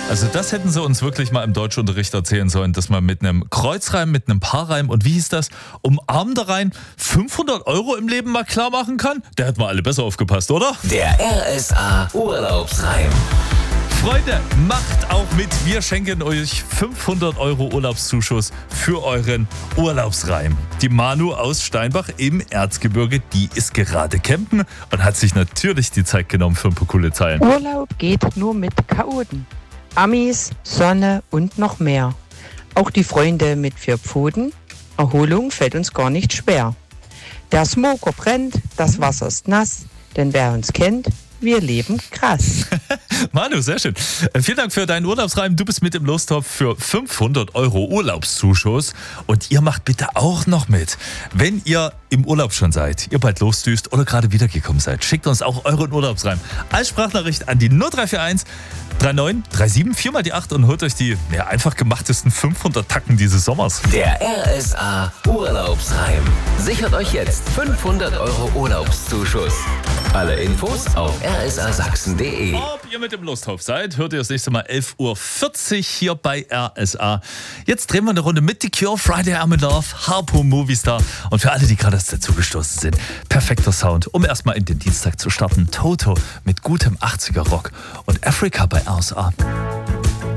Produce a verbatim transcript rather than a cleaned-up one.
Also das hätten sie uns wirklich mal im Deutschunterricht erzählen sollen, dass man mit einem Kreuzreim, mit einem Paarreim und wie hieß das, umarmter Reim fünfhundert Euro im Leben mal klar machen kann? Da hätten wir alle besser aufgepasst, oder? Der R S A Urlaubsreim. Freunde, macht auch mit. Wir schenken euch fünfhundert Euro Urlaubszuschuss für euren Urlaubsreim. Die Manu aus Steinbach im Erzgebirge, die ist gerade campen und hat sich natürlich die Zeit genommen für ein paar coole Zeilen. Urlaub geht nur mit Chaoten. Amis, Sonne und noch mehr. Auch die Freunde mit vier Pfoten. Erholung fällt uns gar nicht schwer. Der Smoker brennt, das Wasser ist nass, denn wer uns kennt, wir leben krass. Manu, sehr schön. Vielen Dank für deinen Urlaubsreim. Du bist mit im Lostopf für fünfhundert Euro Urlaubszuschuss. Und ihr macht bitte auch noch mit. Wenn ihr im Urlaub schon seid, ihr bald losdüst oder gerade wiedergekommen seid, schickt uns auch euren Urlaubsreim als Sprachnachricht an die null drei vier eins drei neun drei sieben vier mal die acht und holt euch die ja, einfach gemachtesten fünfhundert Tacken dieses Sommers. Der R S A Urlaubsreim. Sichert euch jetzt fünfhundert Euro Urlaubszuschuss. Alle Infos auf r s a sachsen punkt d e. Ob ihr mit dem Lostopf seid, hört ihr das nächste Mal elf Uhr vierzig hier bei R S A. Jetzt drehen wir eine Runde mit The Cure, Friday I'm in Love, Harpo Movistar. Und für alle, die gerade erst dazugestoßen sind, perfekter Sound, um erstmal in den Dienstag zu starten. Toto mit gutem achtziger Rock und Africa bei R S A.